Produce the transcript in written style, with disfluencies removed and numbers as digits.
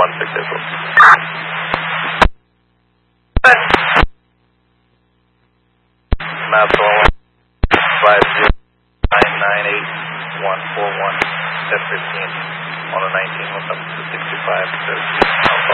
April. Maps 1150998-141 F15 on the 19, what's up to 65.